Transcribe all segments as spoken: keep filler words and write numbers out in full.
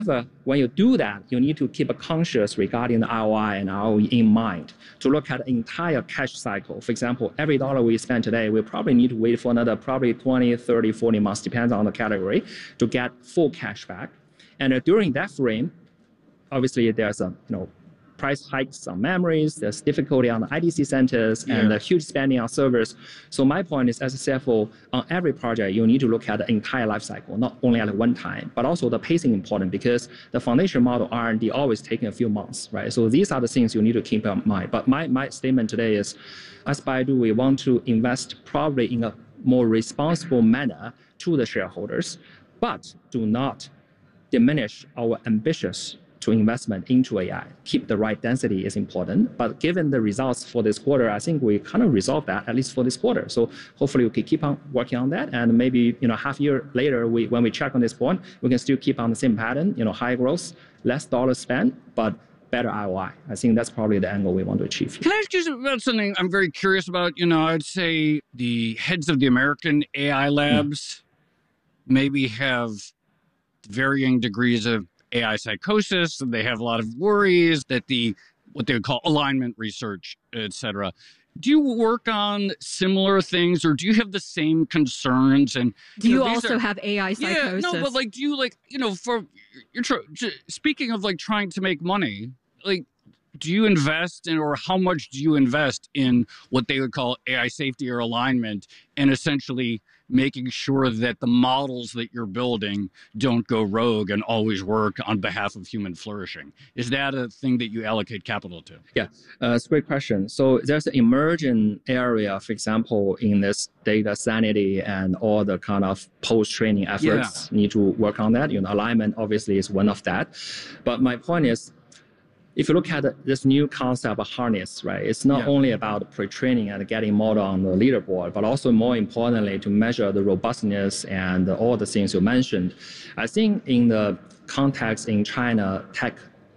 However, when you do that, you need to keep a conscious regarding the R O I and R O E in mind to look at the entire cash cycle. For example, every dollar we spend today, we probably need to wait for another probably twenty, thirty, forty months, depends on the category, to get full cash back. And uh, during that frame, obviously there's a you know price hikes on memories, there's difficulty on the I D C centers, yeah. and a huge spending on servers. So my point is, as a C F O, on every project, you need to look at the entire life cycle, not only at one time, but also the pacing important because the foundation model R and D always taking a few months, right? So these are the things you need to keep in mind. But my, my statement today is, as Baidu, we want to invest probably in a more responsible manner to the shareholders, but do not diminish our ambitions to investment into A I. Keep the right density is important, but given the results for this quarter, I think we kind of resolved that, at least for this quarter. So hopefully we can keep on working on that, and maybe you know half year later, we, when we check on this point, we can still keep on the same pattern, you know, high growth, less dollars spent, but better R O I. I think that's probably the angle we want to achieve. Can I ask you about something I'm very curious about? You know, I'd say the heads of the American A I labs mm. maybe have varying degrees of A I psychosis, and they have a lot of worries that the, what they would call alignment research, et cetera. Do you work on similar things, or do you have the same concerns? And do you, you know, also are, have A I psychosis? Yeah, no, but like, do you like, you know, for, you're tr speaking of like trying to make money, like, do you invest in, or how much do you invest in what they would call A I safety or alignment, and essentially making sure that the models that you're building don't go rogue and always work on behalf of human flourishing? Is that a thing that you allocate capital to? Yeah, uh, it's a great question. So there's an emerging area, for example, in this data sanity and all the kind of post-training efforts yeah. need to work on that. You know, alignment obviously is one of that. But my point is, if you look at this new concept of harness, right, it's not yeah. only about pre-training and getting model on the leaderboard, but also more importantly to measure the robustness and all the things you mentioned. I think in the context in China tech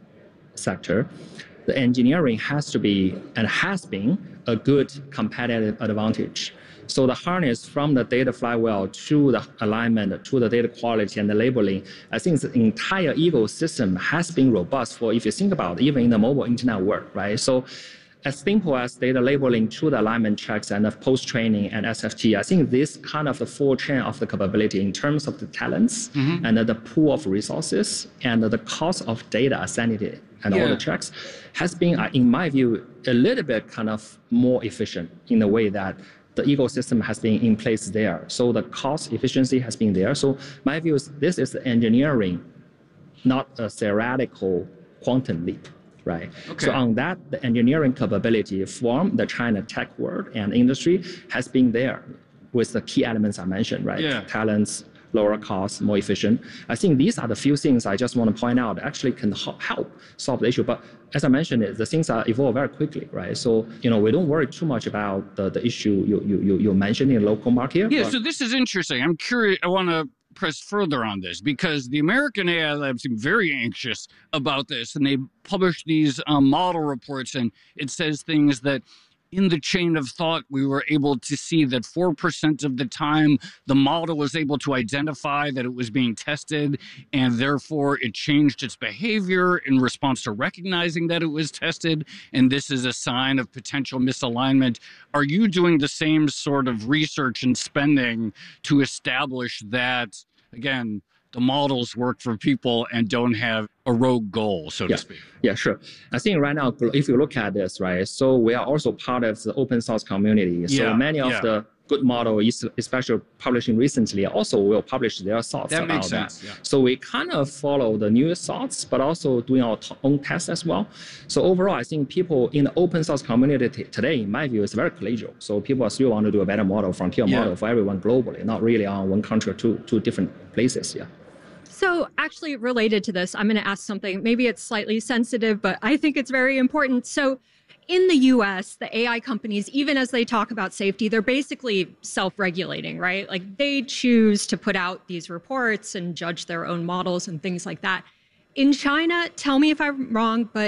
sector, the engineering has to be and has been a good competitive advantage. So the harness from the data flywheel to the alignment, to the data quality and the labeling, I think the entire ecosystem has been robust for, if you think about it, even in the mobile internet world, right? So as simple as data labeling to the alignment checks and the post-training and S F T, I think this kind of the full chain of the capability in terms of the talents mm-hmm. and the pool of resources and the cost of data sanity and yeah. all the checks has been, in my view, a little bit kind of more efficient in the way that the ecosystem has been in place there. So the cost efficiency has been there. So my view is this is the engineering, not a theoretical quantum leap, right? Okay. So on that, the engineering capability from the China tech world and industry has been there with the key elements I mentioned, right? Yeah. Talents, lower cost, more efficient. I think these are the few things I just want to point out actually can help solve the issue. But as I mentioned, the things are evolve very quickly, right? So, you know, we don't worry too much about the, the issue you, you, you mentioned in local market. Yeah, so this is interesting. I'm curious. I want to press further on this because the American A I Lab seem very anxious about this, and they published these um, model reports, and it says things that in the chain of thought, we were able to see that four percent of the time, the model was able to identify that it was being tested, and therefore it changed its behavior in response to recognizing that it was tested, and this is a sign of potential misalignment. Are you doing the same sort of research and spending to establish that, again, the models work for people and don't have a rogue goal, so yeah. to speak? Yeah, sure. I think right now, if you look at this, right, so we are also part of the open source community. So yeah. many of yeah. the good models, especially publishing recently, also will publish their thoughts that about makes sense. that. Yeah. So we kind of follow the newest thoughts, but also doing our own tests as well. So overall, I think people in the open source community today, in my view, is very collegial. So people still want to do a better model, frontier yeah. model for everyone globally, not really on one country or two, two different places. Yeah. So actually related to this, I'm going to ask something, maybe it's slightly sensitive, but I think it's very important. So in the U S, the A I companies, even as they talk about safety, they're basically self-regulating, right? Like they choose to put out these reports and judge their own models and things like that. In China, tell me if I'm wrong, but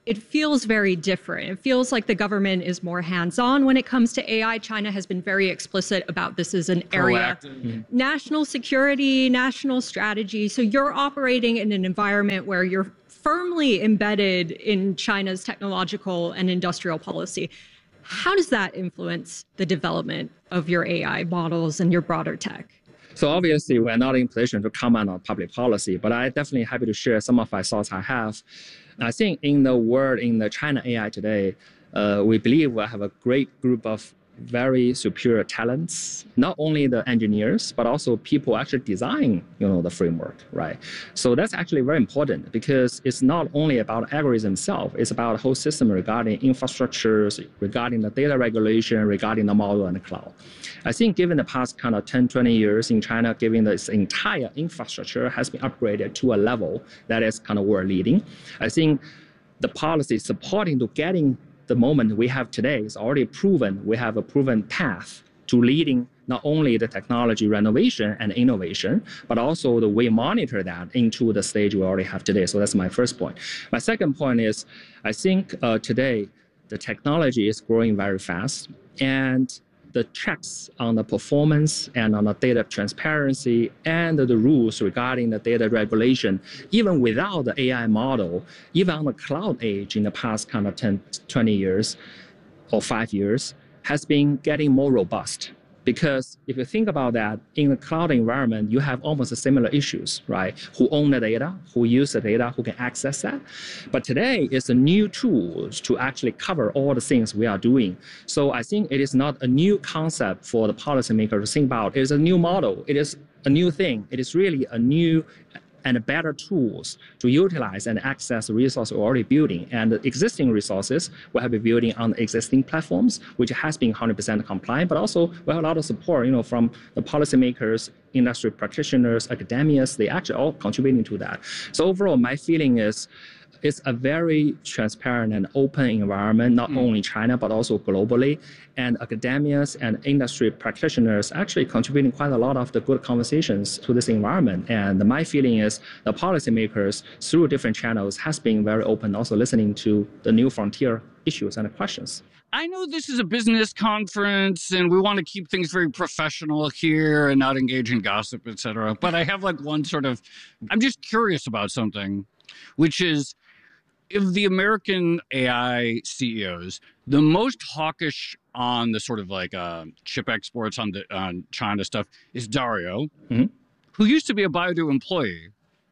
it feels very different. It feels like the government is more hands-on when it comes to A I. China has been very explicit about this as an area. Mm-hmm. National security, national strategy. So you're operating in an environment where you're firmly embedded in China's technological and industrial policy. How does that influence the development of your A I models and your broader tech? So obviously, we're not in position to comment on public policy, but I'm definitely happy to share some of my thoughts I have. I think in the world, in the China A I today, uh, we believe we have a great group of very superior talents, not only the engineers, but also people actually design, you know, the framework, right? So that's actually very important because it's not only about algorithm itself, it's about the whole system regarding infrastructures, regarding the data regulation, regarding the model and the cloud. I think given the past kind of ten, twenty years in China, given this entire infrastructure has been upgraded to a level that is kind of world leading, I think the policy supporting to getting the moment we have today is already proven. We have a proven path to leading not only the technology renovation and innovation, but also the way we monitor that into the stage we already have today. So that's my first point. My second point is, I think uh, today the technology is growing very fast, and the checks on the performance and on the data transparency and the rules regarding the data regulation, even without the A I model, even on the cloud age in the past kind of ten, twenty years or five years, has been getting more robust. Because if you think about that, in the cloud environment, you have almost similar issues, right? Who own the data, who use the data, who can access that. But today, it's a new tools to actually cover all the things we are doing. So I think it is not a new concept for the policymaker to think about. It is a new model. It is a new thing. It is really a new and better tools to utilize and access the resources we're already building. And the existing resources we have been building on the existing platforms, which has been one hundred percent compliant, but also we have a lot of support, you know, from the policymakers, industry practitioners, academics, they actually all contributing to that. So overall, my feeling is it's a very transparent and open environment, not mm. only in China, but also globally. And academics and industry practitioners actually contributing quite a lot of the good conversations to this environment. And my feeling is the policymakers, through different channels, has been very open, also listening to the new frontier issues and questions. I know this is a business conference and we want to keep things very professional here and not engage in gossip, et cetera. But I have like one sort of, I'm just curious about something, which is, if the American A I C E Os, the most hawkish on the sort of like uh, chip exports on the on China stuff is Dario, mm-hmm. who used to be a Baidu employee.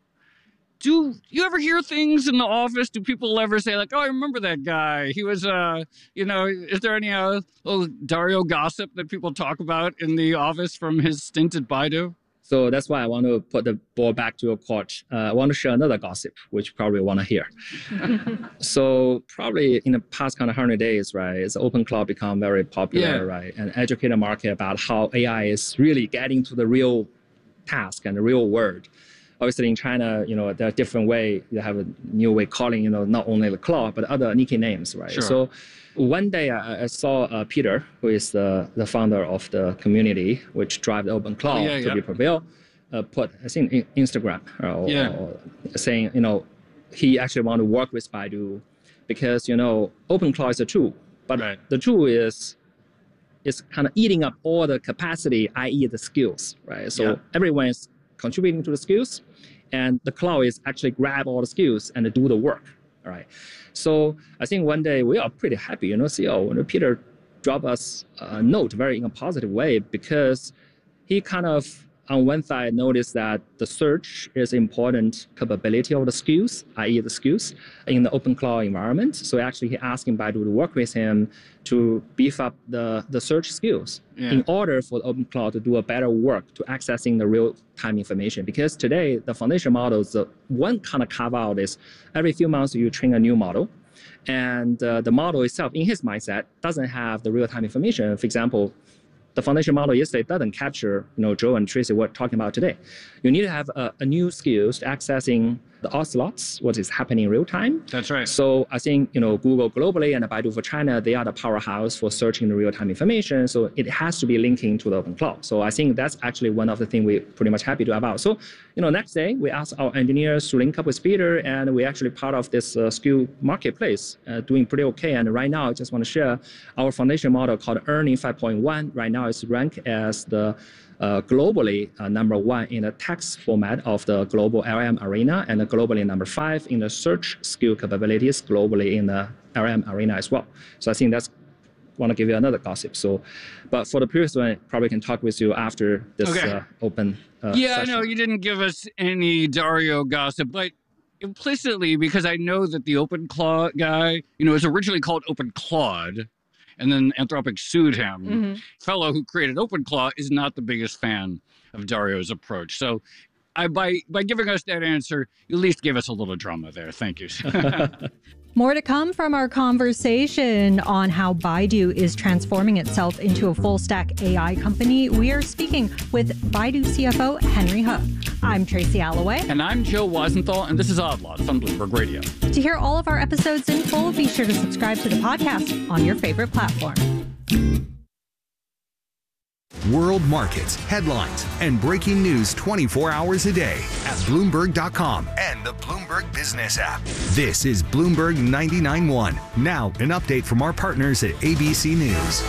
Do you ever hear things in the office? Do people ever say like, "Oh, I remember that guy. He was, uh, you know." Is there any uh, little Dario gossip that people talk about in the office from his stint at Baidu? So that's why I want to put the ball back to your court. Uh, I want to share another gossip, which you probably want to hear. So probably in the past kind of one hundred days, right, it's open cloud become very popular, yeah. right, and educate the market about how A I is really getting to the real task and the real world. Obviously, in China, you know, there are different ways. You have a new way calling, you know, not only the cloud, but other nicknames, right? Sure. So one day I, I saw uh, Peter, who is the, the founder of the community, which drive the open cloud oh, yeah, to yeah. be prevail, uh, put, I think, in Instagram, or, yeah. or saying, you know, he actually want to work with Baidu because, you know, open cloud is a tool, but right. the tool is is kind of eating up all the capacity, that is the skills, right? So yeah. everyone is contributing to the skills, and the cloud is actually grab all the skills and do the work, all right? So I think one day we are pretty happy, you know, see, oh, when Peter dropped us a note very in a positive way, because he kind of, on one side, noticed that the search is important capability of the skills, that is the skills, in the open cloud environment. So actually he asking Baidu to work with him to beef up the, the search skills yeah. in order for the open cloud to do a better work to accessing the real-time information. Because today, the foundation models, the one kind of carve out is every few months you train a new model. And uh, the model itself, in his mindset, doesn't have the real-time information. For example, the foundation model yesterday doesn't capture, you know, Joe and Tracy were talking about today. You need to have a, a new skills to accessing the ocelots, what is happening in real time. That's right. So I think, you know, Google globally and Baidu for China, they are the powerhouse for searching the real-time information. So it has to be linking to the open cloud. So I think that's actually one of the things we're pretty much happy to have out. So, you know, next day we asked our engineers to link up with Peter, and we're actually part of this uh, skill marketplace, uh, doing pretty okay. And right now, I just want to share our foundation model called ERNIE five point one. Right now, it's ranked as the Uh, globally uh, number one in the text format of the global L M arena, and globally number five in the search skill capabilities globally in the L M arena as well. So I think that's want to give you another gossip. So, but for the previous one, probably can talk with you after this okay. uh, open. Uh, yeah, session. no, you didn't give us any Dario gossip, but implicitly, because I know that the OpenClaw guy, you know, it was originally called OpenClaude. And then Anthropic sued him. Mm-hmm. Fellow who created OpenClaw is not the biggest fan of Dario's approach. So I, by, by giving us that answer, you at least gave us a little drama there. Thank you. More to come from our conversation on how Baidu is transforming itself into a full-stack A I company. We are speaking with Baidu C F O Henry He. I'm Tracy Alloway. And I'm Joe Weisenthal, and this is Odd Lots on Bloomberg Radio. To hear all of our episodes in full, be sure to subscribe to the podcast on your favorite platform. World markets, headlines, and breaking news twenty-four hours a day at Bloomberg dot com and the Bloomberg Business app. This is Bloomberg ninety-nine point one. Now, an update from our partners at A B C News.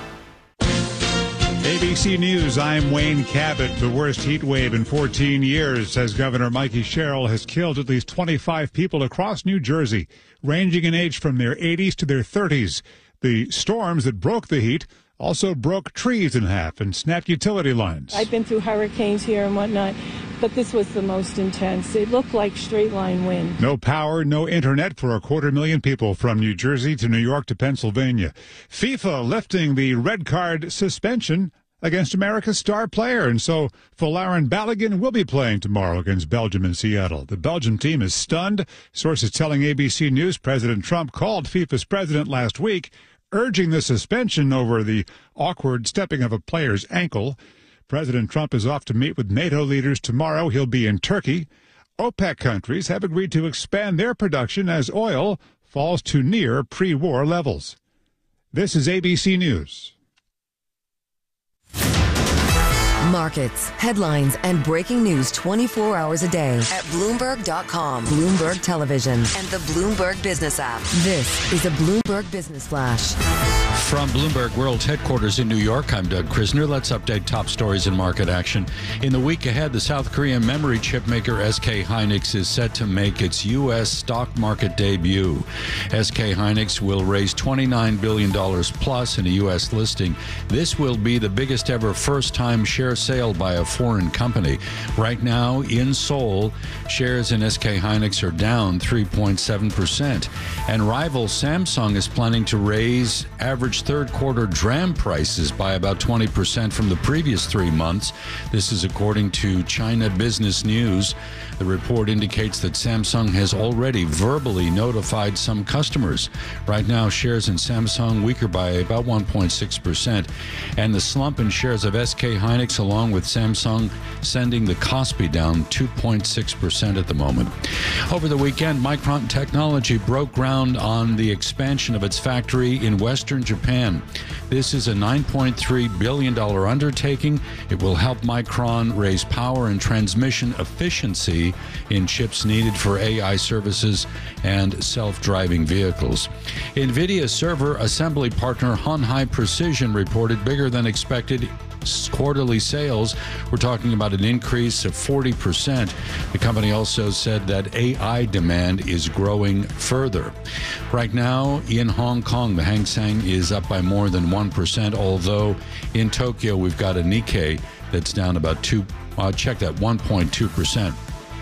A B C News, I'm Wayne Cabot. The worst heat wave in fourteen years, says Governor Mikey Sherrill, has killed at least twenty-five people across New Jersey, ranging in age from their eighties to their thirties. The storms that broke the heat also broke trees in half and snapped utility lines. I've been through hurricanes here and whatnot, but this was the most intense. It looked like straight line wind. No power, no internet for a quarter million people from New Jersey to New York to Pennsylvania. FIFA lifting the red card suspension against America's star player, and so Folarin Balogun will be playing tomorrow against Belgium in Seattle. The Belgium team is stunned. Sources telling A B C News President Trump called FIFA's president last week, urging the suspension over the awkward stepping of a player's ankle. President Trump is off to meet with NATO leaders tomorrow. He'll be in Turkey. OPEC countries have agreed to expand their production as oil falls to near pre-war levels. This is A B C News. Markets, headlines, and breaking news twenty-four hours a day at Bloomberg dot com, Bloomberg Television, and the Bloomberg Business app. This is a Bloomberg Business Flash. From Bloomberg World Headquarters in New York, I'm Doug Krisner. Let's update top stories in market action. In the week ahead, the South Korean memory chip maker S K Hynix is set to make its U S stock market debut. S K Hynix will raise twenty-nine billion dollars plus in a U S listing. This will be the biggest ever first-time share sale by a foreign company. Right now, in Seoul, shares in S K Hynix are down three point seven percent. And rival Samsung is planning to raise average third-quarter DRAM prices by about twenty percent from the previous three months. This is according to China Business News. The report indicates that Samsung has already verbally notified some customers. Right now, shares in Samsung weaker by about one point six percent. And the slump in shares of S K Hynix, along with Samsung, sending the Kospi down two point six percent at the moment. Over the weekend, Micron Technology broke ground on the expansion of its factory in western Japan. This is a nine point three billion dollars undertaking. It will help Micron raise power and transmission efficiency in chips needed for A I services and self-driving vehicles. NVIDIA server assembly partner Hon Hai Precision reported bigger than expected quarterly sales. We're talking about an increase of forty percent. The company also said that A I demand is growing further. Right now in Hong Kong, the Hang Seng is up by more than one percent, although in Tokyo we've got a Nikkei that's down about two, uh, check that, one point two percent.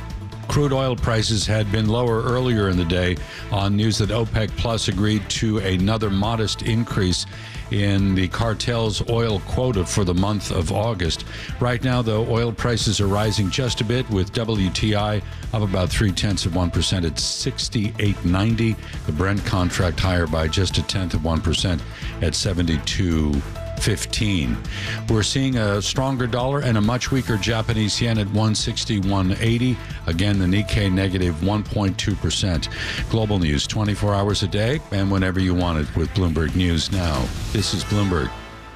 Crude oil prices had been lower earlier in the day on news that OPEC Plus agreed to another modest increase in the cartel's oil quota for the month of August. Right now, though, oil prices are rising just a bit, with W T I up about three-tenths of one percent at sixty-eight ninety. The Brent contract higher by just a tenth of one percent at seventy-two fifteen. We're seeing a stronger dollar and a much weaker Japanese yen at one sixty-one eighty. Again, the Nikkei negative one point two percent. Global news twenty-four hours a day and whenever you want it with Bloomberg News Now. This is Bloomberg.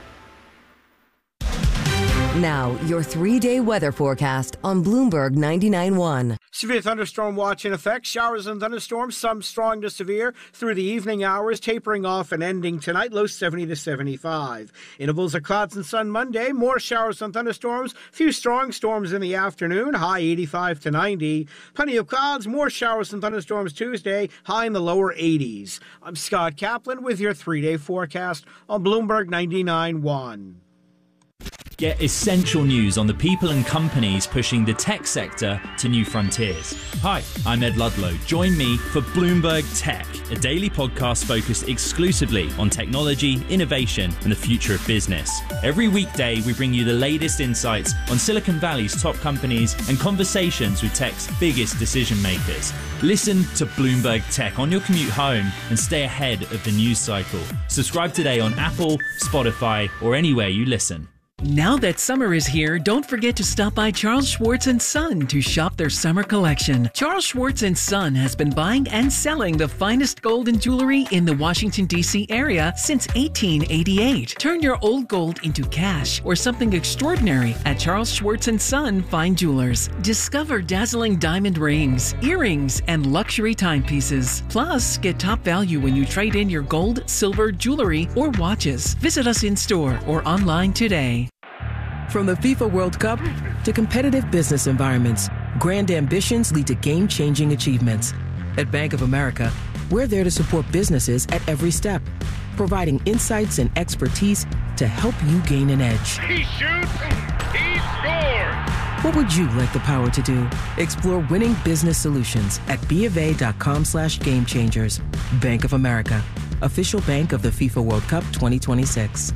Now, your three-day weather forecast on Bloomberg ninety-nine point one. Severe thunderstorm watch in effect. Showers and thunderstorms, some strong to severe through the evening hours, tapering off and ending tonight, low seventy to seventy-five. Intervals of clouds and sun Monday, more showers and thunderstorms, few strong storms in the afternoon, high eighty-five to ninety. Plenty of clouds, more showers and thunderstorms Tuesday, high in the lower eighties. I'm Scott Kaplan with your three-day forecast on Bloomberg ninety-nine point one. Get essential news on the people and companies pushing the tech sector to new frontiers. Hi, I'm Ed Ludlow. Join me for Bloomberg Tech, a daily podcast focused exclusively on technology, innovation, and the future of business. Every weekday, we bring you the latest insights on Silicon Valley's top companies and conversations with tech's biggest decision makers. Listen to Bloomberg Tech on your commute home and stay ahead of the news cycle. Subscribe today on Apple, Spotify, or anywhere you listen. Now that summer is here, don't forget to stop by Charles Schwartz and Son to shop their summer collection. Charles Schwartz and Son has been buying and selling the finest gold and jewelry in the Washington, D C area since eighteen eighty-eight. Turn your old gold into cash or something extraordinary at Charles Schwartz and Son Fine Jewelers. Discover dazzling diamond rings, earrings, and luxury timepieces. Plus, get top value when you trade in your gold, silver, jewelry, or watches. Visit us in store or online today. From the FIFA World Cup to competitive business environments, grand ambitions lead to game-changing achievements. At Bank of America, we're there to support businesses at every step, providing insights and expertise to help you gain an edge. He shoots, he scores! What would you like the power to do? Explore winning business solutions at BofA.com slash game changers. Bank of America, official bank of the FIFA World Cup twenty twenty-six.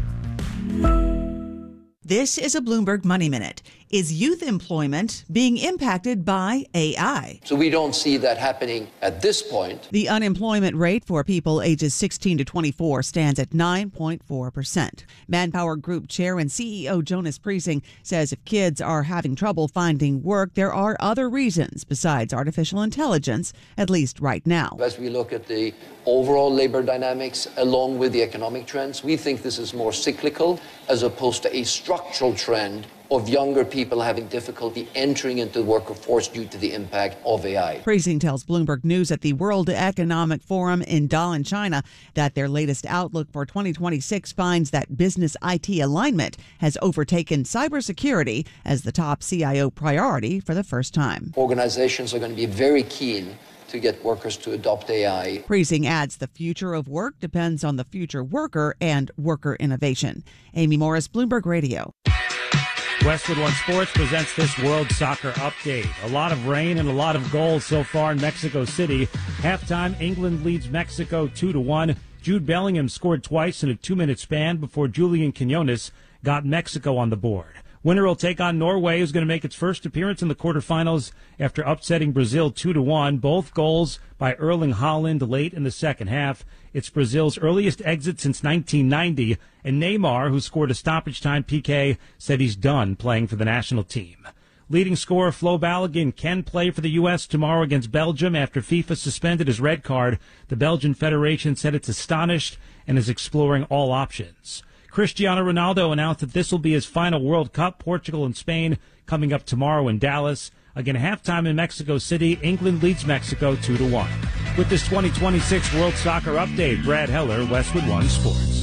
This is a Bloomberg Money Minute. Is youth employment being impacted by A I? So we don't see that happening at this point. The unemployment rate for people ages sixteen to twenty-four stands at nine point four percent. Manpower Group Chair and C E O Jonas Priesing says if kids are having trouble finding work, there are other reasons besides artificial intelligence, at least right now. As we look at the overall labor dynamics along with the economic trends, we think this is more cyclical as opposed to a structural trend of younger people having difficulty entering into the workforce due to the impact of A I. Priesing tells Bloomberg News at the World Economic Forum in Dalian, China, that their latest outlook for twenty twenty-six finds that business I T alignment has overtaken cybersecurity as the top C I O priority for the first time. Organizations are going to be very keen to get workers to adopt A I. Priesing adds the future of work depends on the future worker and worker innovation. Amy Morris, Bloomberg Radio. Westwood One Sports presents this World Soccer Update. A lot of rain and a lot of goals so far in Mexico City. Halftime, England leads Mexico two to one. Jude Bellingham scored twice in a two-minute span before Julian Quinones got Mexico on the board. Winner will take on Norway, who's going to make its first appearance in the quarterfinals after upsetting Brazil two to one. Both goals by Erling Haaland late in the second half. It's Brazil's earliest exit since nineteen ninety, and Neymar, who scored a stoppage time P K, said he's done playing for the national team. Leading scorer Flo Balogun can play for the U S tomorrow against Belgium after FIFA suspended his red card. The Belgian Federation said it's astonished and is exploring all options. Cristiano Ronaldo announced that this will be his final World Cup. Portugal and Spain coming up tomorrow in Dallas. Again, halftime in Mexico City, England leads Mexico two to one. With this twenty twenty-six World Soccer Update, Brad Heller, Westwood One Sports.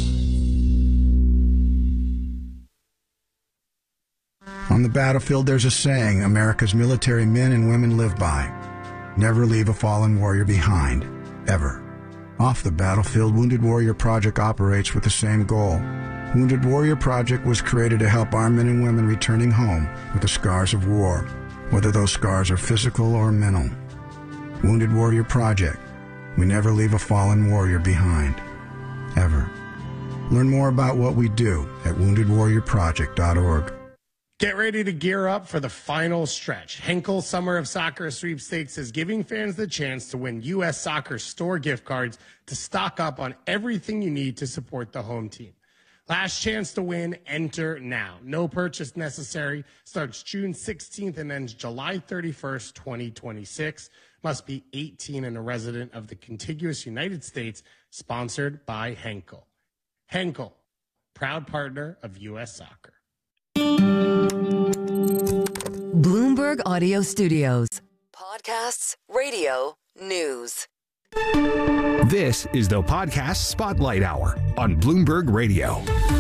On the battlefield, there's a saying America's military men and women live by. Never leave a fallen warrior behind, ever. Off the battlefield, Wounded Warrior Project operates with the same goal. Wounded Warrior Project was created to help our men and women returning home with the scars of war, whether those scars are physical or mental. Wounded Warrior Project. We never leave a fallen warrior behind, ever. Learn more about what we do at wounded warrior project dot org. Get ready to gear up for the final stretch. Henkel Summer of Soccer Sweepstakes is giving fans the chance to win U S Soccer store gift cards to stock up on everything you need to support the home team. Last chance to win, enter now. No purchase necessary. Starts June sixteenth and ends July thirty-first, twenty twenty-six. Must be eighteen and a resident of the contiguous United States. Sponsored by Henkel. Henkel, proud partner of U S Soccer. Bloomberg Audio Studios. Podcasts, radio, news. This is the Podcast Spotlight Hour on Bloomberg Radio.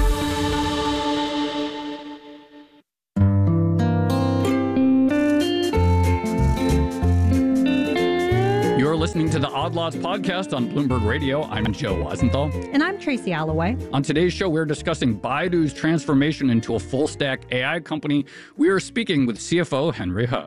You're listening to the Odd Lots podcast on Bloomberg Radio. I'm Joe Weisenthal. And I'm Tracy Alloway. On today's show, we're discussing Baidu's transformation into a full-stack A I company. We are speaking with C F O Henry He.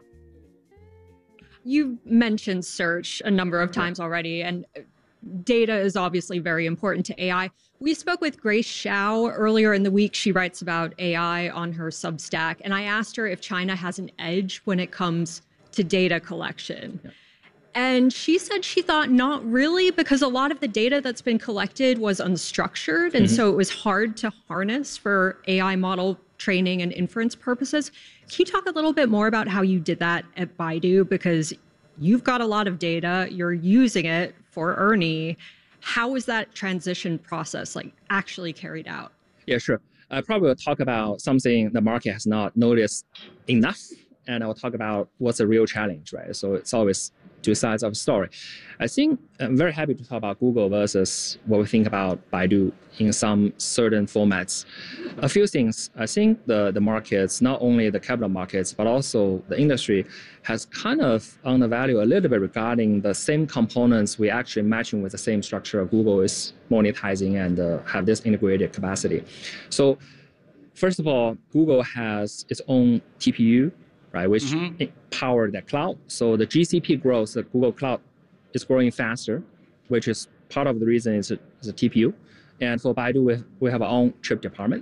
You mentioned search a number of times already, and data is obviously very important to A I. We spoke with Grace Xiao earlier in the week. She writes about A I on her Substack, and I asked her if China has an edge when it comes to data collection. Yeah. And she said she thought not really, because a lot of the data that's been collected was unstructured, and mm-hmm. so it was hard to harness for A I model training and inference purposes. Can you talk a little bit more about how you did that at Baidu? Because you've got a lot of data, you're using it for Ernie. How was that transition process like actually carried out? Yeah, sure. I probably will talk about something the market has not noticed enough, and I'll talk about what's a real challenge, right? So it's always two sides of the story. I think I'm very happy to talk about Google versus what we think about Baidu in some certain formats. A few things. I think the, the markets, not only the capital markets, but also the industry, has kind of undervalued a little bit regarding the same components we actually matching with the same structure Google is monetizing and uh, have this integrated capacity. So first of all, Google has its own T P U, right, which mm-hmm. power the cloud. So the G C P growth, the Google Cloud, is growing faster, which is part of the reason is the T P U. And for Baidu, we, we have our own chip department.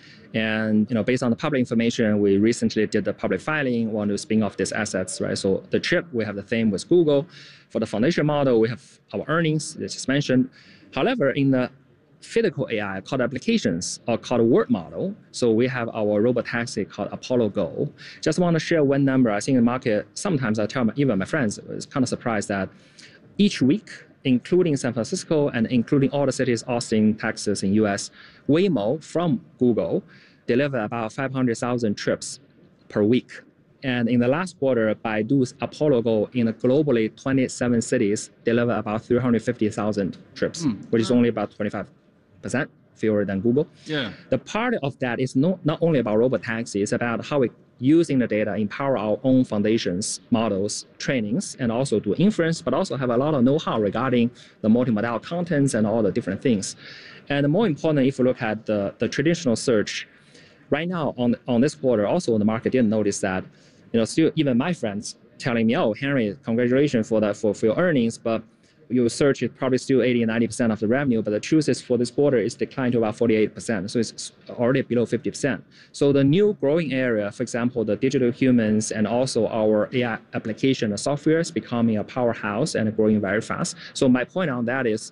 And you know, based on the public information, we recently did the public filing, want to spin off these assets, right? So the chip, we have the same with Google. For the foundation model, we have our earnings, as just mentioned. However, in the physical A I called applications or called word model. So we have our robot taxi called Apollo Go. Just want to share one number. I think in the market, sometimes I tell my, even my friends, I was kind of surprised that each week, including San Francisco and including all the cities, Austin, Texas in U S, Waymo from Google deliver about five hundred thousand trips per week. And in the last quarter, Baidu's Apollo Go in globally twenty-seven cities deliver about three hundred fifty thousand trips, mm. which is only about twenty-five percent fewer than Google. Yeah. The part of that is not, not only about robotaxi, it's about how we using the data empower our own foundations, models, trainings, and also do inference, but also have a lot of know-how regarding the multimodal contents and all the different things. And more important, if you look at the, the traditional search, right now on, on this quarter, also the market didn't notice that, you know, still even my friends telling me, oh, Henry, congratulations for that, for, for your earnings, but your search is probably still eighty, ninety percent of the revenue, but the truth is for this quarter, it's declined to about forty-eight percent. So it's already below fifty percent. So the new growing area, for example, the digital humans and also our A I application, the software is becoming a powerhouse and growing very fast. So my point on that is,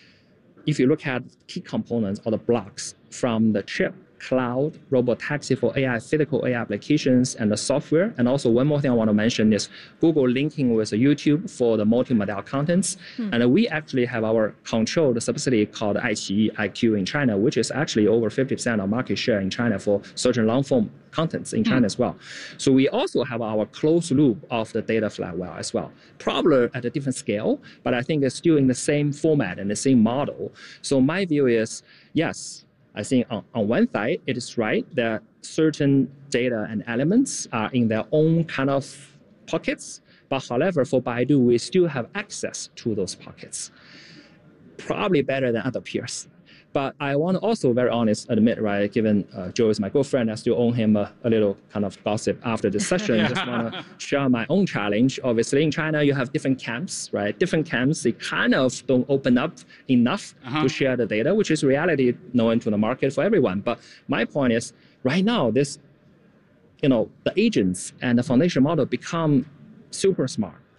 if you look at key components or the blocks from the chip, cloud, robotaxi for A I, physical A I applications, and the software. And also one more thing I want to mention is Google linking with YouTube for the multimodal contents. Hmm. And we actually have our controlled subsidiary called iQIYI, I Q in China, which is actually over fifty percent of market share in China for certain long-form contents in China hmm. as well. So we also have our closed loop of the data flywheel as well. Probably at a different scale, but I think it's still in the same format and the same model. So my view is, yes, I think on, on one side, it is right that certain data and elements are in their own kind of pockets. But however, for Baidu, we still have access to those pockets, probably better than other peers. But I want to also very honest admit, right, given uh, Joe is my good friend, I still owe him a, a little kind of gossip after this session. I just want to share my own challenge. Obviously, in China, you have different camps, right? Different camps, they kind of don't open up enough uh-huh. to share the data, which is reality known to the market for everyone. But my point is, right now, this, you know, the agents and the foundation model become super smart.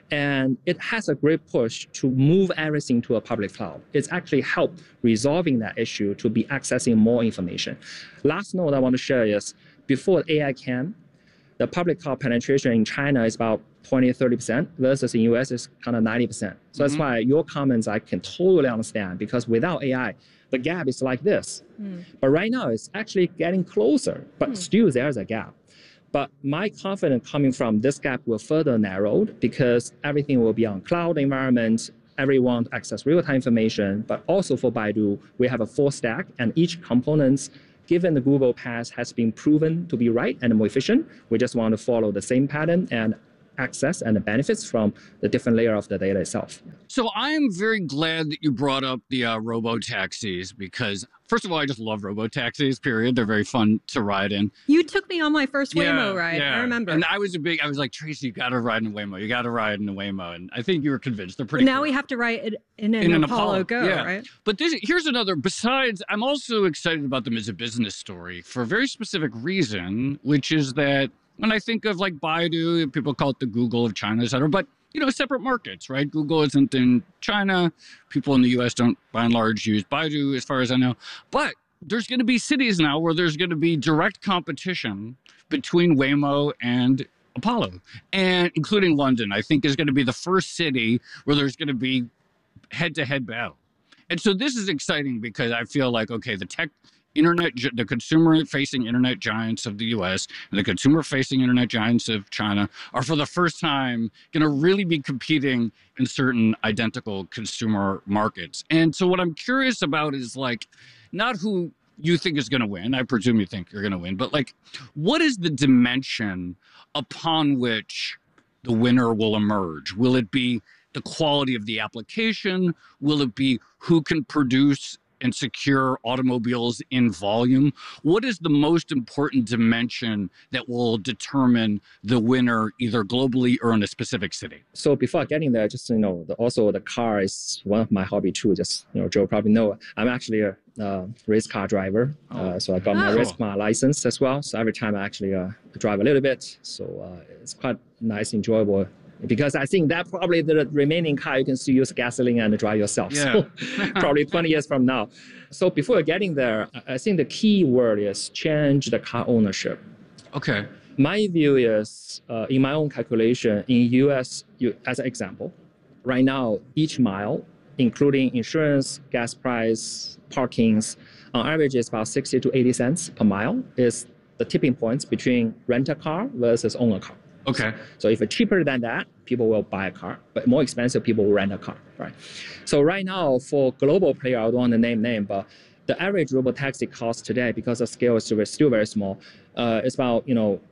And it has a great push to move everything to a public cloud. It's actually helped resolving that issue to be accessing more information. Last note I want to share is before A I came, the public cloud penetration in China is about twenty, thirty percent versus in U S is kind of ninety percent. So that's mm-hmm. why your comments I can totally understand, because without A I, the gap is like this. Mm. But right now it's actually getting closer, but mm. still there's a gap. But my confidence coming from this gap will further narrowed because everything will be on cloud environment, everyone access real-time information, but also for Baidu, we have a full stack and each component, given the Google path has been proven to be right and more efficient, we just want to follow the same pattern and access and the benefits from the different layer of the data itself. So I am very glad that you brought up the uh, robo-taxis because, first of all, I just love robo-taxis, period. They're very fun to ride in. You took me on my first yeah, Waymo ride, yeah. I remember. And I was a big, I was like, Tracy, you got to ride in a Waymo. You got to ride in a Waymo. And I think you were convinced. They're pretty Now cool. we have to ride it in an, in an Apollo, Apollo Go, yeah. right? But this, here's another, besides, I'm also excited about them as a business story for a very specific reason, which is that when I think of like Baidu, people call it the Google of China, et cetera, but you know, separate markets, right? Google isn't in China. People in the U S don't, by and large, use Baidu, as far as I know. But there's going to be cities now where there's going to be direct competition between Waymo and Apollo, and including London, I think, is going to be the first city where there's going to be head-to-head battle. And so this is exciting because I feel like, okay, the tech internet, the consumer-facing internet giants of the U S and the consumer-facing internet giants of China are for the first time going to really be competing in certain identical consumer markets. And so what I'm curious about is like, not who you think is going to win. I presume you think you're going to win, but like, what is the dimension upon which the winner will emerge? Will it be the quality of the application? Will it be who can produce and secure automobiles in volume? What is the most important dimension that will determine the winner either globally or in a specific city? So before getting there, just, you know, the, also the car is one of my hobby too. Just, you know, Joe probably know, I'm actually a uh, race car driver. Oh. Uh, so I got my oh. race car license as well. So every time I actually uh, drive a little bit. So uh, it's quite nice, enjoyable. Because I think that probably the remaining car you can still use gasoline and drive yourself. Yeah. So probably twenty years from now. So before getting there, I think the key word is change the car ownership. Okay. My view is, uh, in my own calculation, in U S, you, as an example, right now, each mile, including insurance, gas price, parkings, on average is about sixty to eighty cents per mile is the tipping points between rent a car versus own a car. Okay. So if it's cheaper than that, people will buy a car, but more expensive, people will rent a car, right? So right now, for global player, I don't want to name name, but the average robotaxi cost today, because the scale is still very small, uh, it's about, you know,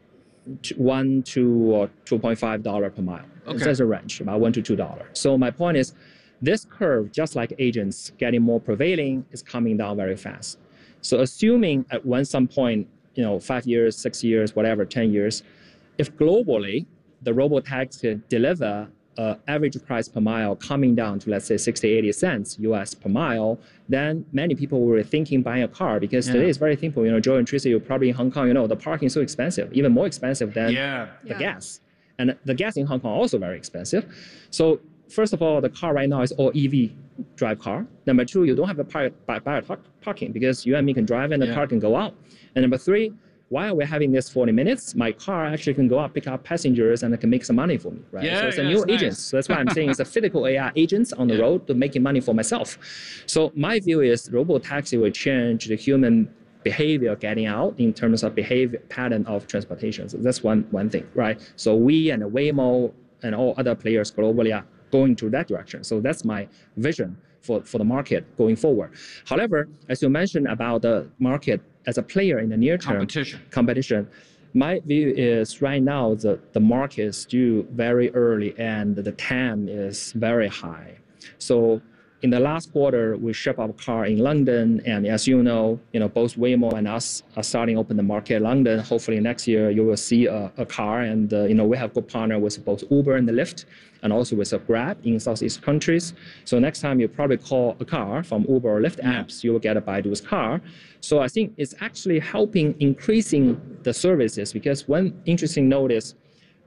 one, two, or two point five dollars per mile. Okay. There's a range, about one to two dollars. So my point is, this curve, just like agents getting more prevailing, is coming down very fast. So assuming at one some point, you know, five years, six years, whatever, ten years, if globally the robotaxi deliver uh, average price per mile coming down to, let's say, sixty, eighty cents U S per mile, then many people were thinking buying a car because yeah. today it's very simple. You know, Joe and Tracy, you're probably in Hong Kong, you know, the parking is so expensive, even more expensive than yeah. the yeah. gas. And the gas in Hong Kong also very expensive. So first of all, the car right now is all E V drive car. Number two, you don't have to buy, buy, buy a parking because you and me can drive and the yeah. car can go out. And number three, while we're having this forty minutes, my car actually can go out, pick up passengers, and it can make some money for me, right? Yeah, so it's a yeah, new nice. agent. So that's why I'm saying it's a physical A I agents on the yeah. road to making money for myself. So my view is robotaxi will change the human behavior getting out in terms of behavior pattern of transportation. So that's one, one thing, right? So we and Waymo and all other players globally are going to that direction. So that's my vision for, for the market going forward. However, as you mentioned about the market as a player in the near term, competition, competition my view is right now the, the market is still very early and the T A M is very high. So in the last quarter, we ship our car in London, and as you know, you know both Waymo and us are starting to open the market in London. Hopefully next year you will see a, a car, and uh, you know we have good partner with both Uber and the Lyft, and also with a Grab in Southeast countries. So next time you probably call a car from Uber or Lyft apps, you will get a Baidu's car. So I think it's actually helping increasing the services, because one interesting note is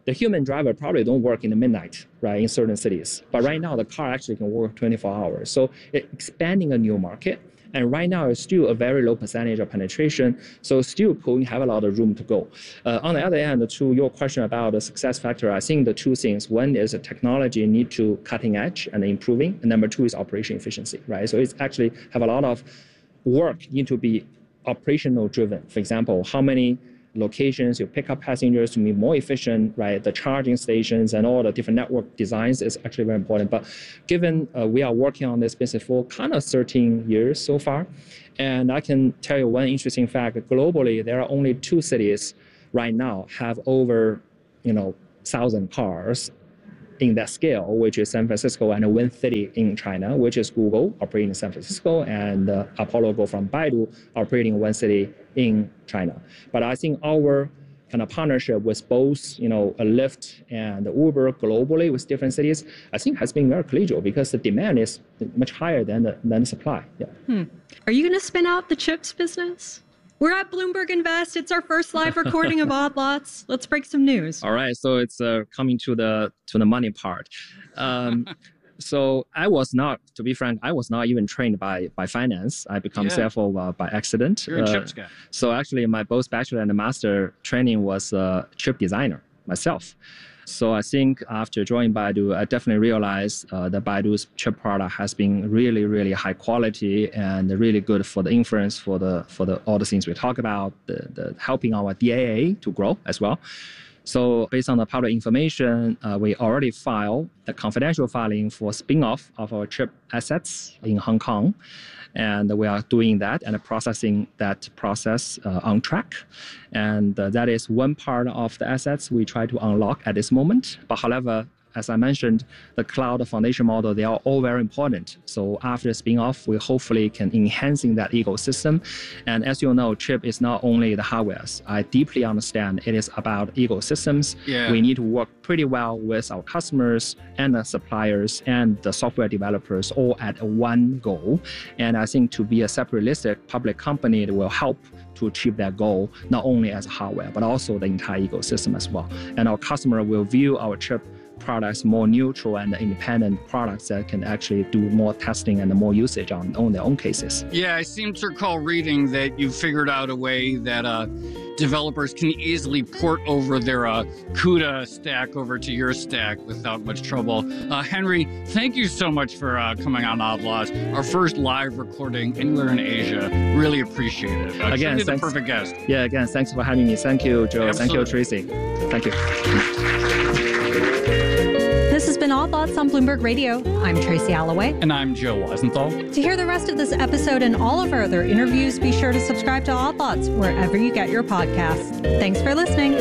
the human driver probably don't work in the midnight, right, in certain cities. But right now, the car actually can work twenty-four hours. So it's expanding a new market. And right now, it's still a very low percentage of penetration. So still Pulling have a lot of room to go. Uh, on the other hand, to your question about the success factor, I think the two things. One is the technology need to cutting edge and improving. And number two is operation efficiency, right? So it's actually have a lot of work need to be operational driven. For example, how many locations you pick up passengers to be more efficient, right? The charging stations and all the different network designs is actually very important. But given uh, we are working on this business for kind of thirteen years so far, and I can tell you one interesting fact, globally, there are only two cities right now have over, you know, thousand cars in that scale, which is San Francisco and one city in China, which is Google operating in San Francisco and uh, Apollo Go from Baidu operating one city in China. But I think our kind of partnership with both, you know, Lyft and Uber globally with different cities, I think has been very collegial because the demand is much higher than the, than the supply. Yeah. Hmm. Are you going to spin out the chips business? We're at Bloomberg Invest. It's our first live recording of Odd Lots. Let's break some news. All right, so it's uh, coming to the to the money part. Um, so I was not, to be frank, I was not even trained by by finance. I become Yeah. C F O uh, by accident. You're a Uh, chips guy. So actually, my both bachelor and master training was uh, chip designer myself. So I think after joining Baidu, I definitely realized uh, that Baidu's chip product has been really, really high quality and really good for the inference, for the for the all the things we talk about, the, the helping our D A A to grow as well. So based on the public information, uh, we already filed the confidential filing for spin-off of our chip assets in Hong Kong. And we are doing that and processing that process uh, on track. And uh, that is one part of the assets we try to unlock at this moment. But however, as I mentioned, the cloud foundation model, they are all very important. So after spin-off, we hopefully can enhancing that ecosystem. And as you know, chip is not only the hardware. I deeply understand it is about ecosystems. Yeah. We need to work pretty well with our customers and the suppliers and the software developers all at one goal. And I think to be a separate listed public company, it will help to achieve that goal, not only as hardware, but also the entire ecosystem as well. And our customer will view our chip products more neutral and independent products that can actually do more testing and more usage on, on their own cases. Yeah, I seem to recall reading that you figured out a way that uh, developers can easily port over their uh, CUDA stack over to your stack without much trouble. Uh, Henry, thank you so much for uh, coming on Odd Lots, our first live recording anywhere in Asia. Really appreciate it. Uh, Again, truly the thanks. perfect guest. Yeah, again, thanks for having me. Thank you, Joe. Absolutely. Thank you, Tracy. Thank you. This has been Odd Lots on Bloomberg Radio. I'm Tracy Alloway. And I'm Joe Weisenthal. To hear the rest of this episode and all of our other interviews, be sure to subscribe to Odd Lots wherever you get your podcasts. Thanks for listening.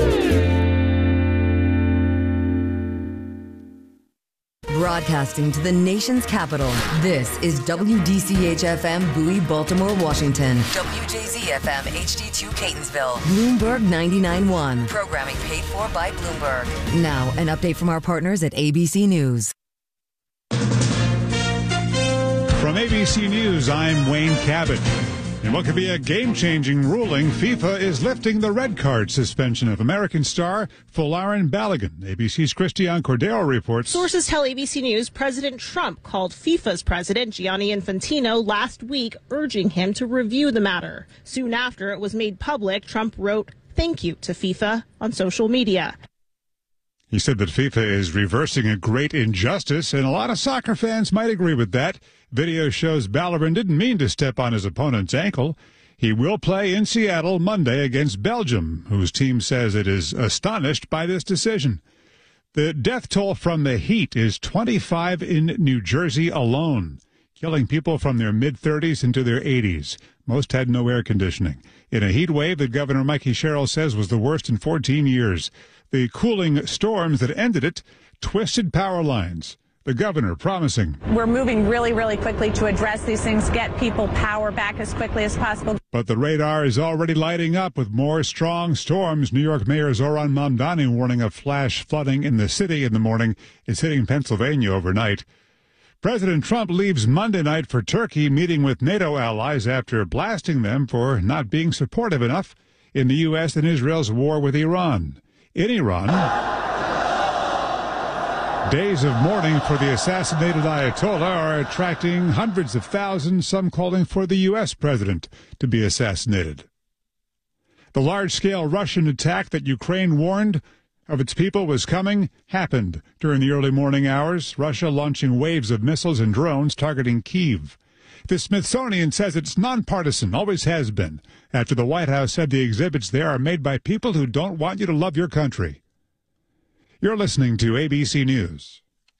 Broadcasting to the nation's capital, this is W D C H F M Bowie, Baltimore, Washington. W J Z F M H D two Catonsville. Bloomberg ninety-nine point one. Programming paid for by Bloomberg. Now, an update from our partners at A B C News. From A B C News, I'm Wayne Cabot. In what could be a game-changing ruling, FIFA is lifting the red card suspension of American star Folarin Balogun. A B C's Christiane Cordero reports. Sources tell A B C News President Trump called FIFA's president, Gianni Infantino, last week, urging him to review the matter. Soon after it was made public, Trump wrote, "Thank you" to FIFA on social media. He said that FIFA is reversing a great injustice, and a lot of soccer fans might agree with that. Video shows Balogun didn't mean to step on his opponent's ankle. He will play in Seattle Monday against Belgium, whose team says it is astonished by this decision. The death toll from the heat is twenty-five in New Jersey alone, killing people from their mid-thirties into their eighties. Most had no air conditioning. In a heat wave that Governor Mikey Sherrill says was the worst in fourteen years. The cooling storms that ended it twisted power lines. The governor promising. We're moving really, really quickly to address these things, get people power back as quickly as possible. But the radar is already lighting up with more strong storms. New York Mayor Zoran Mamdani warning of flash flooding in the city in the morning. It's hitting Pennsylvania overnight. President Trump leaves Monday night for Turkey, meeting with NATO allies after blasting them for not being supportive enough in the U S and Israel's war with Iran. In Iran, Days of mourning for the assassinated Ayatollah are attracting hundreds of thousands, some calling for the U S president to be assassinated. The large-scale Russian attack that Ukraine warned of its people was coming happened during the early morning hours, Russia launching waves of missiles and drones targeting Kyiv. The Smithsonian says it's nonpartisan, always has been, after the White House said the exhibits there are made by people who don't want you to love your country. You're listening to A B C News.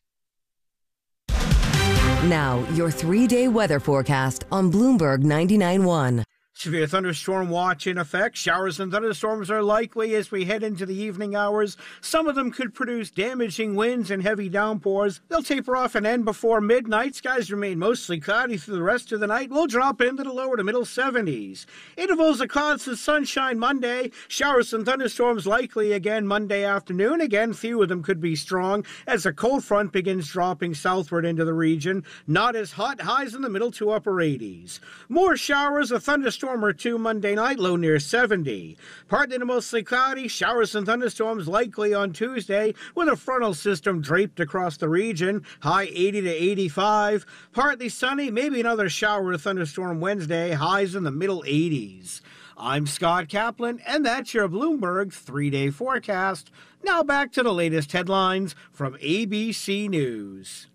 Now, your three-day weather forecast on Bloomberg ninety-nine point one. Severe thunderstorm watch in effect. Showers and thunderstorms are likely as we head into the evening hours. Some of them could produce damaging winds and heavy downpours. They'll taper off and end before midnight. Skies remain mostly cloudy through the rest of the night. We'll drop into the lower to middle seventies. Intervals of clouds and sunshine Monday. Showers and thunderstorms likely again Monday afternoon. Again, few of them could be strong as a cold front begins dropping southward into the region. Not as hot. Highs in the middle to upper eighties. More showers, a thunderstorm or two Monday night, low near seventy. Partly to mostly cloudy, showers and thunderstorms likely on Tuesday with a frontal system draped across the region, high eighty to eighty-five. Partly sunny, maybe another shower or thunderstorm Wednesday, highs in the middle eighties. I'm Scott Kaplan, and that's your Bloomberg three-day forecast. Now back to the latest headlines from A B C News.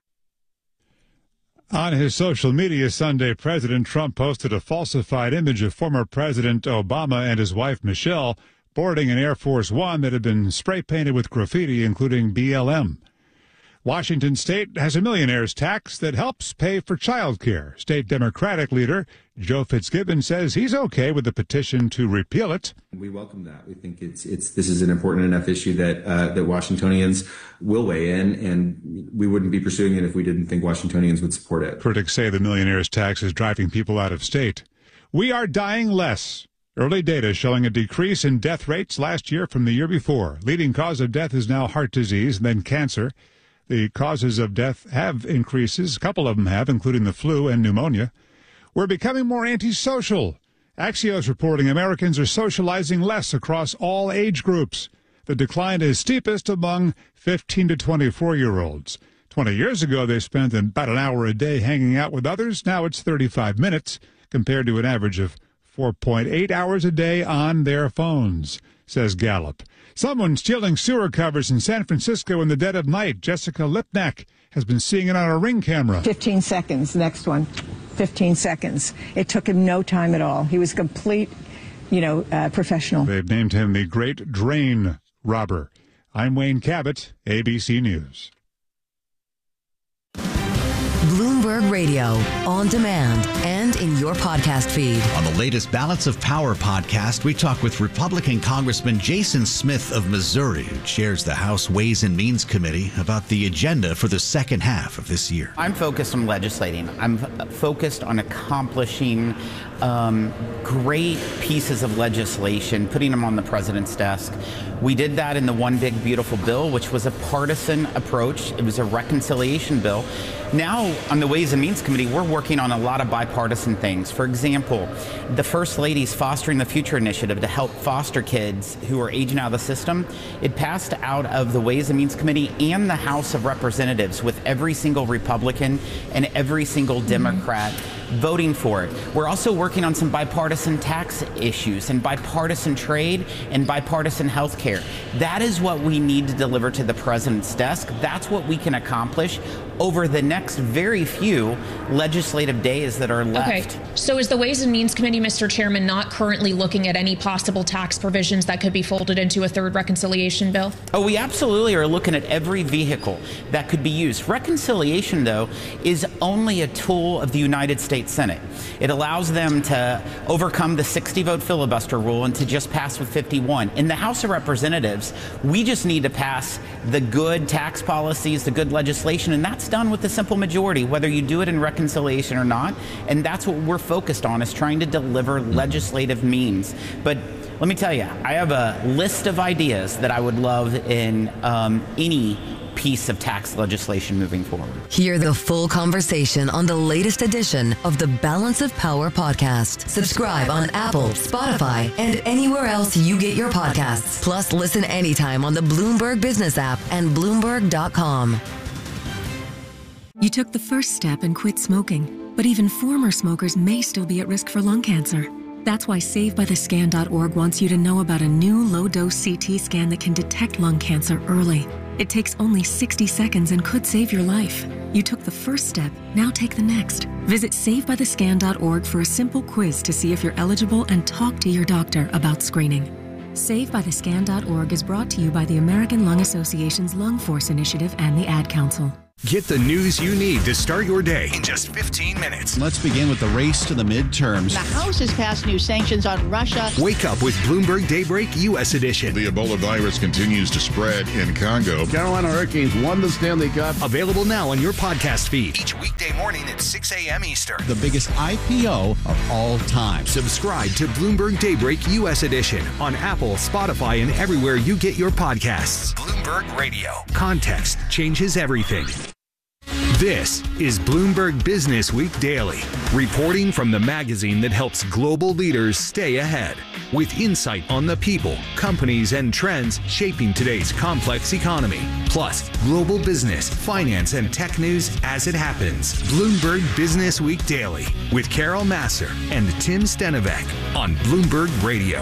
On his social media Sunday, President Trump posted a falsified image of former President Obama and his wife Michelle boarding an Air Force One that had been spray-painted with graffiti, including B L M. Washington State has a millionaire's tax that helps pay for child care. State Democratic leader Joe Fitzgibbon says he's okay with the petition to repeal it. We welcome that. We think it's it's this is an important enough issue that uh, that Washingtonians will weigh in, and we wouldn't be pursuing it if we didn't think Washingtonians would support it. Critics say the millionaire's tax is driving people out of state. We are dying less. Early data showing a decrease in death rates last year from the year before. Leading cause of death is now heart disease and then cancer. The causes of death have increases. A couple of them have, including the flu and pneumonia. We're becoming more antisocial. Axios reporting Americans are socializing less across all age groups. The decline is steepest among fifteen to twenty-four-year-olds. Twenty years ago, they spent about an hour a day hanging out with others. Now it's thirty-five minutes, compared to an average of four point eight hours a day on their phones, says Gallup. Someone stealing sewer covers in San Francisco in the dead of night. Jessica Lipnack has been seeing it on a Ring camera. fifteen seconds, next one. fifteen seconds. It took him no time at all. He was complete, you know, uh, professional. They've named him the Great Drain Robber. I'm Wayne Cabot, A B C News. Bloomberg Radio, on demand and in your podcast feed. On the latest Balance of Power podcast, we talk with Republican Congressman Jason Smith of Missouri, who chairs the House Ways and Means Committee, about the agenda for the second half of this year. I'm focused on legislating. I'm f- focused on accomplishing um, great pieces of legislation, putting them on the president's desk. We did that in the One Big Beautiful Bill, which was a partisan approach. It was a reconciliation bill. Now, on the Ways and Means Committee, we're working on a lot of bipartisan things. For example, the First Lady's Fostering the Future initiative to help foster kids who are aging out of the system. It passed out of the Ways and Means Committee and the House of Representatives, with every single Republican and every single Democrat voting for it. We're also working on some bipartisan tax issues and bipartisan trade and bipartisan health care. That is what we need to deliver to the president's desk. That's what we can accomplish over the next very few legislative days that are left. Okay, so is the Ways and Means Committee, Mister Chairman, not currently looking at any possible tax provisions that could be folded into a third reconciliation bill? Oh, we absolutely are looking at every vehicle that could be used. Reconciliation, though, is only a tool of the United States Senate. It allows them to overcome the sixty vote filibuster rule and to just pass with fifty-one. In the House of Representatives, we just need to pass the good tax policies, the good legislation, and that's done with a simple majority, whether you do it in reconciliation or not. And that's what we're focused on, is trying to deliver legislative means. But let me tell you, I have a list of ideas that I would love in um, any piece of tax legislation moving forward. Hear the full conversation on the latest edition of the Balance of Power podcast. Subscribe on Apple, Spotify, and anywhere else you get your podcasts. Plus, listen anytime on the Bloomberg Business app and Bloomberg dot com. You took the first step and quit smoking, but even former smokers may still be at risk for lung cancer. That's why Save By The Scan dot org wants you to know about a new low-dose C T scan that can detect lung cancer early. It takes only sixty seconds and could save your life. You took the first step, now take the next. Visit Save By The Scan dot org for a simple quiz to see if you're eligible and talk to your doctor about screening. Save By The Scan dot org is brought to you by the American Lung Association's Lung Force Initiative and the Ad Council. Get the news you need to start your day in just fifteen minutes. Let's begin with the race to the midterms. The House has passed new sanctions on Russia. Wake up with Bloomberg Daybreak U S Edition. The Ebola virus continues to spread in Congo. Carolina Hurricanes won the Stanley Cup. Available now on your podcast feed. Each weekday morning at six a.m. Eastern. The biggest I P O of all time. Subscribe to Bloomberg Daybreak U S Edition on Apple, Spotify, and everywhere you get your podcasts. Bloomberg Radio. Context changes everything. This is Bloomberg Business Week Daily, reporting from the magazine that helps global leaders stay ahead, with insight on the people, companies, and trends shaping today's complex economy, plus global business, finance, and tech news as it happens. Bloomberg Business Week Daily with Carol Massar and Tim Stenovec on Bloomberg Radio.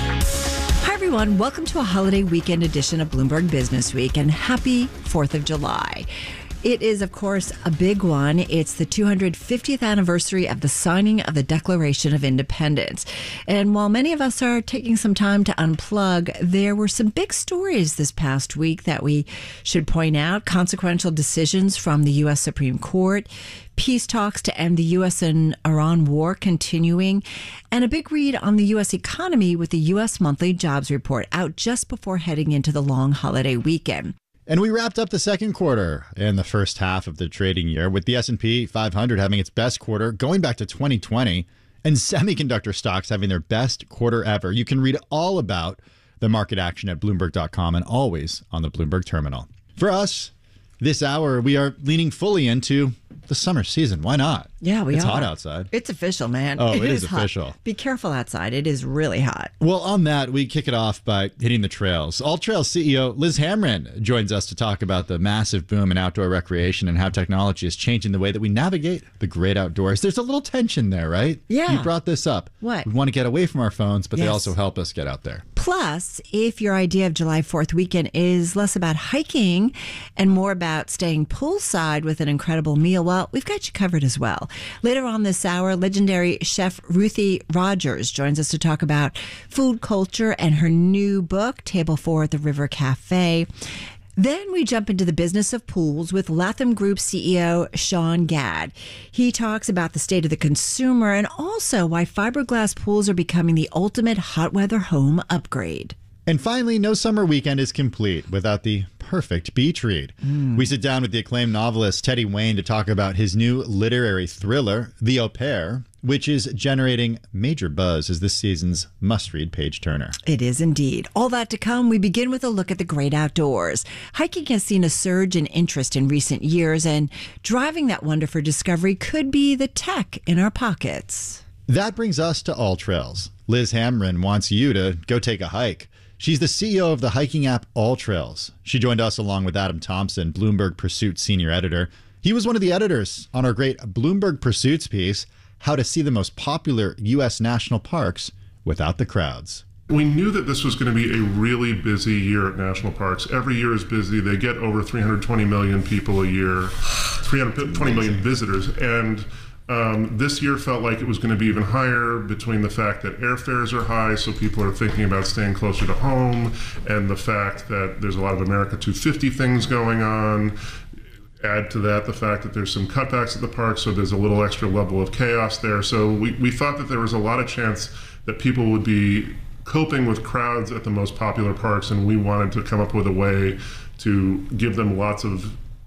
Hi, everyone. Welcome to a holiday weekend edition of Bloomberg Business Week, and happy fourth of July. It is, of course, a big one. It's the two hundred fiftieth anniversary of the signing of the Declaration of Independence. And while many of us are taking some time to unplug, there were some big stories this past week that we should point out. Consequential decisions from the U S Supreme Court, peace talks to end the U S and Iran war continuing, and a big read on the U S economy with the U S monthly jobs report out just before heading into the long holiday weekend. And we wrapped up the second quarter and the first half of the trading year with the S and P five hundred having its best quarter going back to twenty twenty and semiconductor stocks having their best quarter ever. You can read all about the market action at Bloomberg dot com and always on the Bloomberg terminal. For us, this hour, we are leaning fully into the summer season. Why not? Yeah, we it's are. It's hot outside. It's official, man. Oh, it, it is, is hot. official. Be careful outside. It is really hot. Well, on that, we kick it off by hitting the trails. All Trails C E O Liz Hamren joins us to talk about the massive boom in outdoor recreation and how technology is changing the way that we navigate the great outdoors. There's a little tension there, right? Yeah. You brought this up. What? We want to get away from our phones, but yes. they also help us get out there. Plus, if your idea of July fourth weekend is less about hiking and more about staying poolside with an incredible meal, well, we've got you covered as well. Later on this hour, legendary chef Ruthie Rogers joins us to talk about food culture and her new book, Table Four at the River Cafe. Then we jump into the business of pools with Latham Group C E O Sean Gadd. He talks about the state of the consumer and also why fiberglass pools are becoming the ultimate hot weather home upgrade. And finally, no summer weekend is complete without the perfect beach read. Mm. We sit down with the acclaimed novelist Teddy Wayne to talk about his new literary thriller, The Au Pair, which is generating major buzz as this season's must-read page-turner. It is indeed. All that to come. We begin with a look at the great outdoors. Hiking has seen a surge in interest in recent years, and driving that wonder for discovery could be the tech in our pockets. That brings us to All Trails. Liz Hamren wants you to go take a hike. She's the C E O of the hiking app All Trails. She joined us along with Adam Thompson, Bloomberg Pursuit senior editor. He was one of the editors on our great Bloomberg Pursuits piece, How to See the Most Popular U S National Parks Without the Crowds. We knew that this was going to be a really busy year at national parks. Every year is busy. They get over three hundred twenty million people a year, three hundred twenty million visitors. And Um, this year felt like it was going to be even higher between the fact that airfares are high, so people are thinking about staying closer to home, and the fact that there's a lot of America two fifty things going on. Add to that the fact that there's some cutbacks at the park, so there's a little extra level of chaos there. So we, we thought that there was a lot of chance that people would be coping with crowds at the most popular parks, and we wanted to come up with a way to give them lots of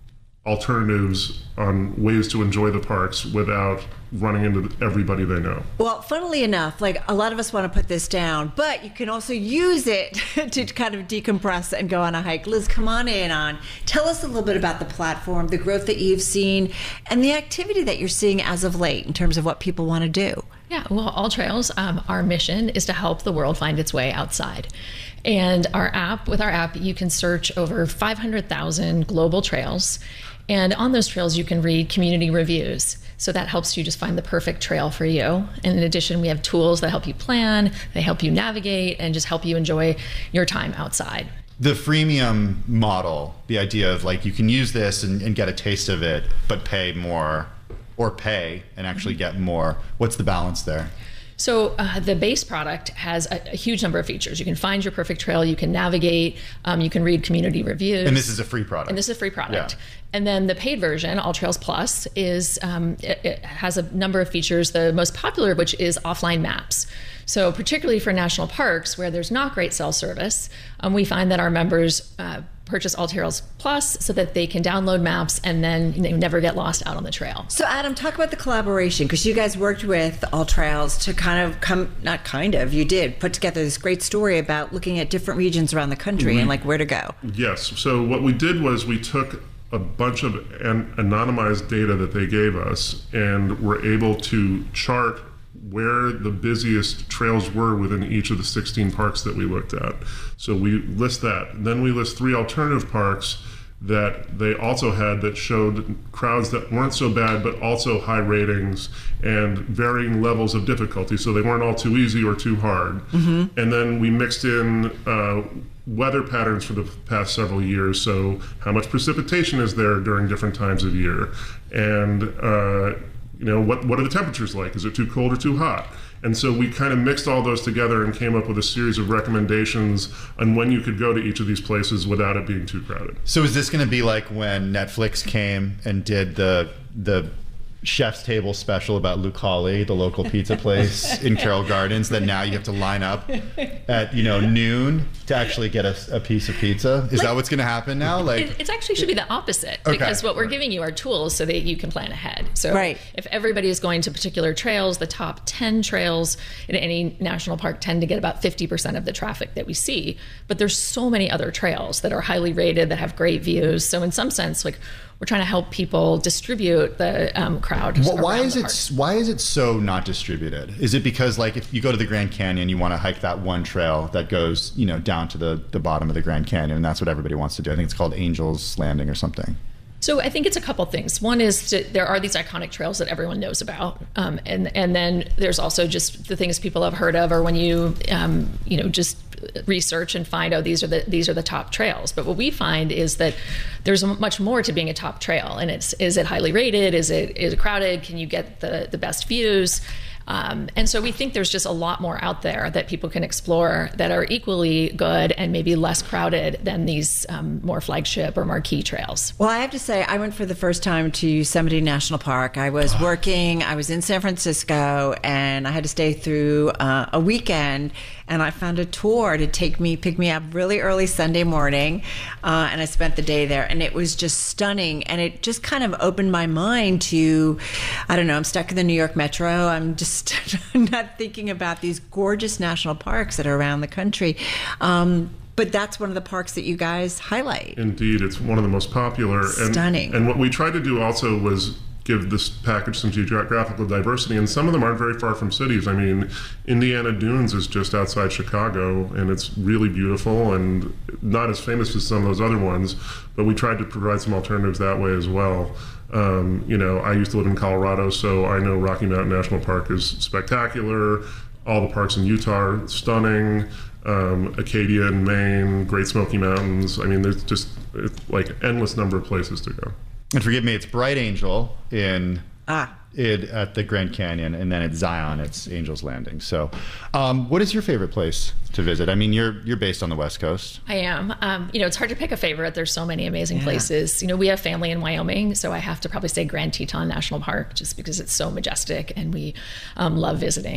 alternatives on ways to enjoy the parks without running into everybody they know. Well, funnily enough, like a lot of us want to put this down, but you can also use it to kind of decompress and go on a hike. Liz, come on in on. Tell us a little bit about the platform, the growth that you've seen, and the activity that you're seeing as of late in terms of what people want to do. Yeah, well, All Trails, um, our mission is to help the world find its way outside. And our app, with our app, you can search over five hundred thousand global trails. And on those trails, you can read community reviews. So that helps you just find the perfect trail for you. And in addition, we have tools that help you plan, they help you navigate, and just help you enjoy your time outside. The freemium model, the idea of like you can use this and, and get a taste of it, but pay more, or pay and actually get more. What's the balance there? So uh, the base product has a, a huge number of features. You can find your perfect trail, you can navigate, um, you can read community reviews. And this is a free product. And this is a free product. Yeah. And then the paid version, All Trails Plus, is um, it, it has a number of features, the most popular of which is offline maps. So particularly for national parks where there's not great cell service, um, we find that our members uh, purchase All Trails Plus so that they can download maps and then you know, never get lost out on the trail. So Adam, talk about the collaboration, because you guys worked with All Trails to kind of come, not kind of, you did put together this great story about looking at different regions around the country we, and like where to go. Yes. So what we did was we took a bunch of an anonymized data that they gave us and were able to chart where the busiest trails were within each of the sixteen parks that we looked at. So we list that. Then we list three alternative parks that they also had that showed crowds that weren't so bad, but also high ratings and varying levels of difficulty. So they weren't all too easy or too hard. Mm-hmm. And then we mixed in uh, weather patterns for the past several years. So how much precipitation is there during different times of year? And uh, you know, what, what are the temperatures like? Is it too cold or too hot? And so we kind of mixed all those together and came up with a series of recommendations on when you could go to each of these places without it being too crowded. So is this going to be like when Netflix came and did the the chef's table special about Luke Hawley, the local pizza place in Carroll Gardens, that now you have to line up at, you know, noon to actually get a, a piece of pizza? Is like, that what's going to happen now? Like, it, it actually should be the opposite, okay. because what we're giving you are tools so that you can plan ahead. So right. if everybody is going to particular trails, the top ten trails in any national park tend to get about fifty percent of the traffic that we see. But there's so many other trails that are highly rated, that have great views. So in some sense, like, we're trying to help people distribute the um, crowd. Well, why is it why is it so not distributed? Is it because, like, if you go to the Grand Canyon, you want to hike that one trail that goes, you know, down to the, the bottom of the Grand Canyon, and that's what everybody wants to do? I think it's called Angel's Landing or something. So I think it's a couple things. One is to, there are these iconic trails that everyone knows about, um, and and then there's also just the things people have heard of, or when you um, you know just research and find, oh, these are the these are the top trails. But what we find is that there's much more to being a top trail, and it's is it highly rated? Is it is it crowded? Can you get the the best views? Um, and so we think there's just a lot more out there that people can explore that are equally good and maybe less crowded than these um, more flagship or marquee trails. Well, I have to say, I went for the first time to Yosemite National Park. I was working, I was in San Francisco, and I had to stay through uh, a weekend, and I found a tour to take me, pick me up really early Sunday morning, uh, and I spent the day there, and it was just stunning, and it just kind of opened my mind to, I don't know, I'm stuck in the New York Metro, I'm just not thinking about these gorgeous national parks that are around the country. Um, but that's one of the parks that you guys highlight. Indeed, it's one of the most popular. Stunning. And, and what we tried to do also was give this package some geographical diversity, and some of them aren't very far from cities. I mean, Indiana Dunes is just outside Chicago, and it's really beautiful and not as famous as some of those other ones, but we tried to provide some alternatives that way as well. Um, you know, I used to live in Colorado, so I know Rocky Mountain National Park is spectacular. All the parks in Utah are stunning. Um, Acadia in Maine, Great Smoky Mountains. I mean, there's just it's like endless number of places to go. And forgive me, it's Bright Angel in ah. it at the Grand Canyon, and then at Zion, it's Angel's Landing. So, um, what is your favorite place to visit? I mean, you're you're based on the West Coast. I am. Um, you know, it's hard to pick a favorite. There's so many amazing Yeah. places. You know, we have family in Wyoming, so I have to probably say Grand Teton National Park, just because it's so majestic and we um, love visiting.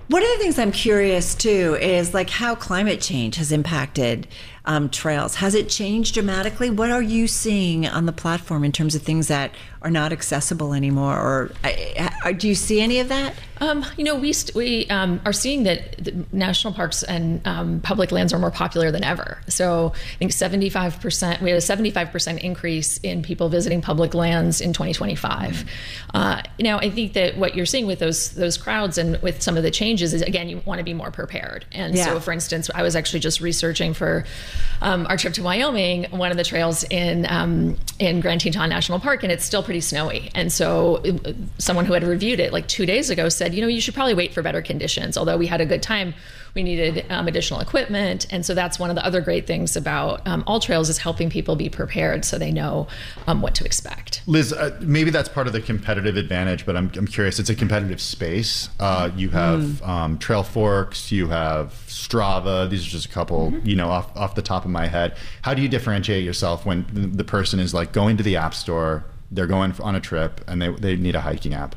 One of the things I'm curious too is like how climate change has impacted um, trails. Has it changed dramatically? What are you seeing on the platform in terms of things that are not accessible anymore? Or uh, do you see any of that? Um, you know, we st- we um, are seeing that the national parks and um, public lands are more popular than ever. So I think seventy-five percent, we had a seventy-five percent increase in people visiting public lands in twenty twenty-five. Mm-hmm. Uh, now, I think that what you're seeing with those those crowds and with some of the changes is, again, you want to be more prepared. And yeah. so, for instance, I was actually just researching for um, our trip to Wyoming, one of the trails in um, in Grand Teton National Park, and it's still pretty snowy. And so it, someone who had reviewed it like two days ago said, you know, you should probably wait for better conditions. Although we had a good time, we needed um, additional equipment. And so that's one of the other great things about um, All Trails is helping people be prepared so they know um, what to expect. Liz, uh, maybe that's part of the competitive advantage, but I'm, I'm curious. It's a competitive space. Uh, you have mm. um, Trail Forks, you have Strava. These are just a couple, mm-hmm. you know, off, off the top of my head. How do you differentiate yourself when the, the person is like going to the App Store, they're going on a trip, and they, they need a hiking app?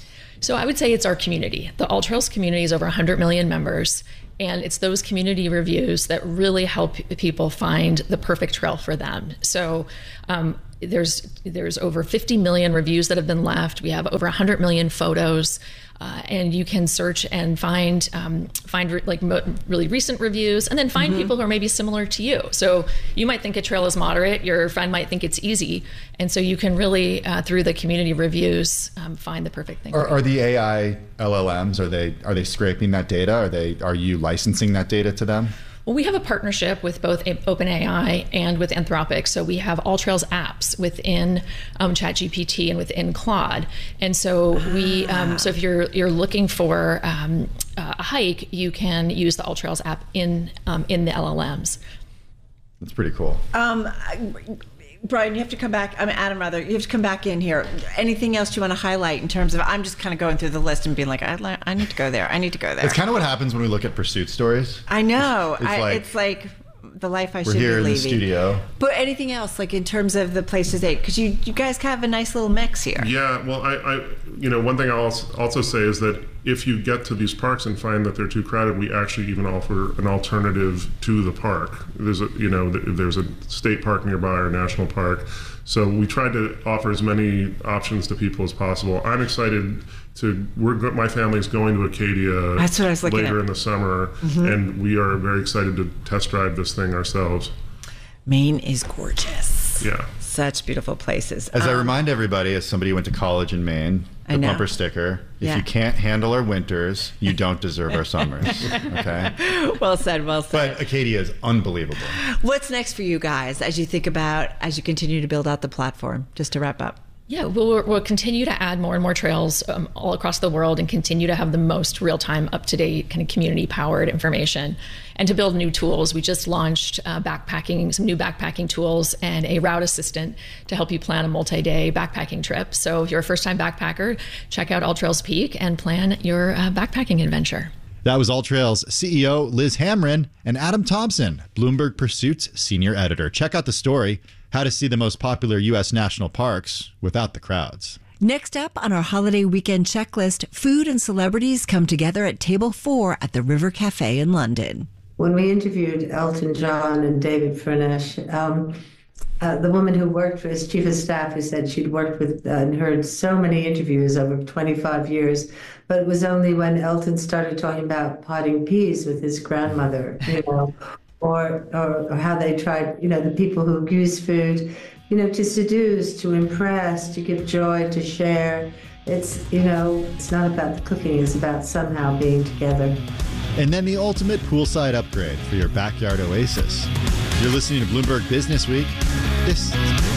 So I would say it's our community. The All Trails community is over one hundred million members, and it's those community reviews that really help people find the perfect trail for them. So um, there's there's over fifty million reviews that have been left. We have over one hundred million photos, uh, and you can search and find um, find re- like mo- really recent reviews, and then find mm-hmm. people who are maybe similar to you. So you might think a trail is moderate, your friend might think it's easy, and so you can really uh, through the community reviews um, find the perfect thing. Are, are the A I L L Ms are they are they scraping that data? Are they are you licensing that data to them? Well, we have a partnership with both OpenAI and with Anthropic. So we have All Trails apps within um, ChatGPT and within Claude. And so we, um, so if you're you're looking for um, a hike, you can use the All Trails app in um, in the L L Ms. That's pretty cool. Um, Brian, you have to come back. I mean, Adam, rather, you have to come back in here. Anything else you want to highlight in terms of? I'm just kind of going through the list and being like, I, I need to go there. I need to go there. It's kind of what happens when we look at pursuit stories. I know. It's, I, like, it's like the life I we're should be here leaving. in the studio. But anything else, like in terms of the places they, because you you guys have a nice little mix here. Yeah. Well, I, I you know, one thing I'll also say is that if you get to these parks and find that they're too crowded, we actually even offer an alternative to the park. There's a you know there's a state park nearby or a national park. So we tried to offer as many options to people as possible. I'm excited to, we're, my family's going to Acadia That's what I was looking later at. in the summer, mm-hmm. and we are very excited to test drive this thing ourselves. Maine is gorgeous. Yeah. Such beautiful places. As um, I remind everybody, as somebody who went to college in Maine, I the know. bumper sticker, if Yeah. you can't handle our winters, you don't deserve our summers. Okay? Well said, well said. But Acadia is unbelievable. What's next for you guys as you think about, as you continue to build out the platform, just to wrap up? Yeah, we'll, we'll continue to add more and more trails um, all across the world and continue to have the most real-time, up-to-date, kind of community-powered information. And to build new tools, we just launched uh, backpacking, some new backpacking tools and a route assistant to help you plan a multi-day backpacking trip. So if you're a first-time backpacker, check out All Trails Peak and plan your uh, backpacking adventure. That was All Trails C E O Liz Hamren and Adam Thompson, Bloomberg Pursuit's senior editor. Check out the story, How to See the Most Popular U S National Parks Without the Crowds. Next up on our holiday weekend checklist, food and celebrities come together at table four at the River Cafe in London. When we interviewed Elton John and David Furnish, um, uh, the woman who worked for his chief of staff, who said she'd worked with uh, and heard so many interviews over twenty-five years, but it was only when Elton started talking about potting peas with his grandmother, you know, or, or, or how they tried, you know, the people who use food, you know, to seduce, to impress, to give joy, to share. It's, you know, it's not about the cooking, it's about somehow being together. And then the ultimate poolside upgrade for your backyard oasis. You're listening to Bloomberg Business Week. This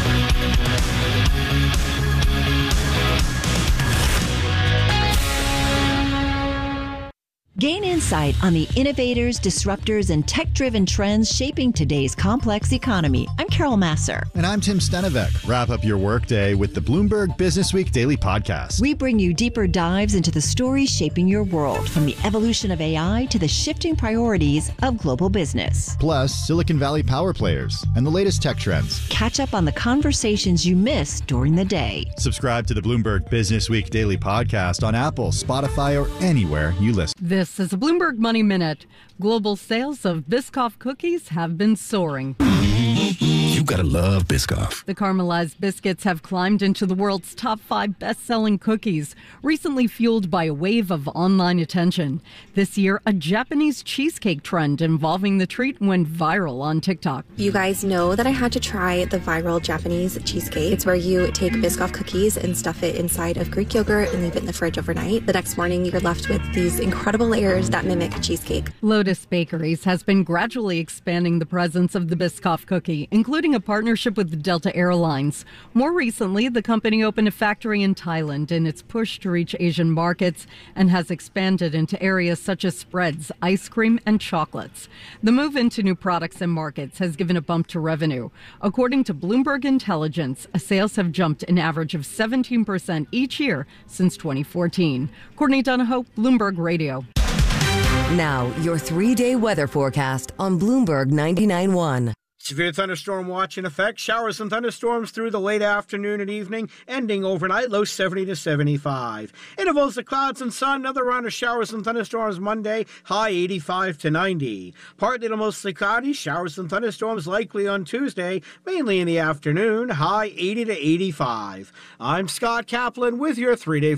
Gain insight on the innovators, disruptors, and tech-driven trends shaping today's complex economy. I'm Carol Masser. And I'm Tim Stenevec. Wrap up your workday with the Bloomberg Business Week Daily Podcast. We bring you deeper dives into the stories shaping your world, from the evolution of A I to the shifting priorities of global business. Plus, Silicon Valley power players and the latest tech trends. Catch up on the conversations you missed during the day. Subscribe to the Bloomberg Business Week Daily Podcast on Apple, Spotify, or anywhere you listen. This This is a Bloomberg Money Minute. Global sales of Biscoff cookies have been soaring. You gotta love Biscoff. The caramelized biscuits have climbed into the world's top five best-selling cookies, recently fueled by a wave of online attention. This year, a Japanese cheesecake trend involving the treat went viral on TikTok. You guys know that I had to try the viral Japanese cheesecake. It's where you take Biscoff cookies and stuff it inside of Greek yogurt and leave it in the fridge overnight. The next morning, you're left with these incredible layers that mimic cheesecake. Lotus Bakeries has been gradually expanding the presence of the Biscoff cookie, including a partnership with Delta Airlines. More recently, the company opened a factory in Thailand in its push to reach Asian markets and has expanded into areas such as spreads, ice cream, and chocolates. The move into new products and markets has given a bump to revenue. According to Bloomberg Intelligence, sales have jumped an average of seventeen percent each year since twenty fourteen. Courtney Donahoe, Bloomberg Radio. Now, your three-day weather forecast on Bloomberg ninety-nine point one. Severe thunderstorm watch in effect. Showers and thunderstorms through the late afternoon and evening, ending overnight, low seventy to seventy-five. Intervals of clouds and sun, another round of showers and thunderstorms Monday, high eighty-five to ninety. Partly to mostly cloudy, showers and thunderstorms likely on Tuesday, mainly in the afternoon, high eighty to eighty-five. I'm Scott Kaplan with your three-day